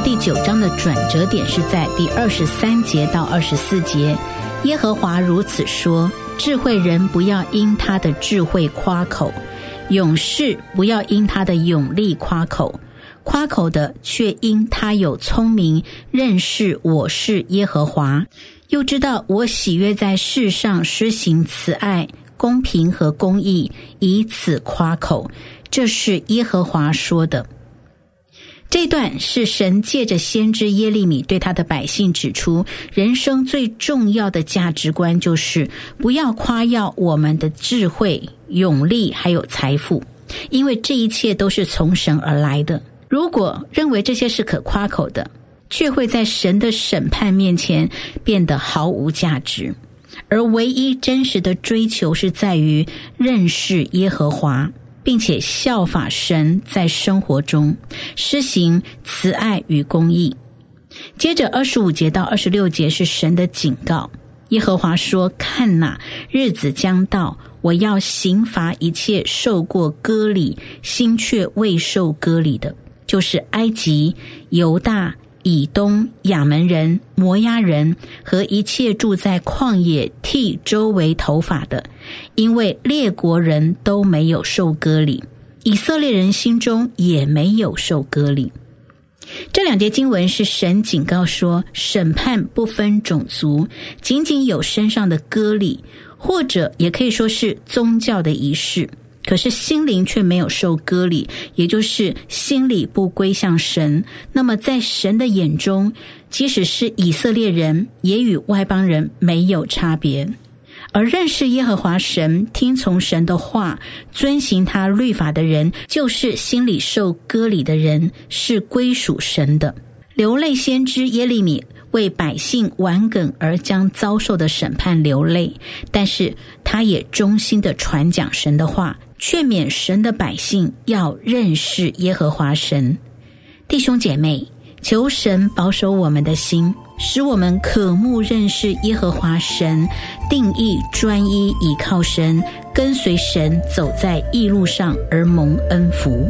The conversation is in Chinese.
第9章的转折点是在第23节到24节。耶和华如此说：智慧人不要因他的智慧夸口，勇士不要因他的勇力夸口，夸口的却因他有聪明，认识我是耶和华，又知道我喜悦在世上施行慈爱、公平和公义，以此夸口。这是耶和华说的。这段是神借着先知耶利米对他的百姓指出，人生最重要的价值观就是不要夸耀我们的智慧、勇力还有财富，因为这一切都是从神而来的。如果认为这些是可夸口的，却会在神的审判面前变得毫无价值。而唯一真实的追求是在于认识耶和华，并且效法神在生活中施行慈爱与公义。接着25节到26节是神的警告。耶和华说：看哪，日子将到，我要刑罚一切受过割礼心却未受割礼的，就是埃及、犹大、以东、亚门人、摩押人和一切住在旷野剃周围头发的，因为列国人都没有受割礼，以色列人心中也没有受割礼。这2节经文是神警告说，审判不分种族，仅仅有身上的割礼，或者也可以说是宗教的仪式，可是心灵却没有受割礼，也就是心里不归向神。那么在神的眼中，即使是以色列人，也与外邦人没有差别。而认识耶和华神，听从神的话，遵行他律法的人，就是心里受割礼的人，是归属神的。流泪先知耶利米为百姓顽梗而将遭受的审判流泪，但是他也忠心地传讲神的话，劝勉神的百姓要认识耶和华神。弟兄姐妹，求神保守我们的心，使我们渴慕认识耶和华神，定义专一倚靠神，跟随神走在义路上而蒙恩福。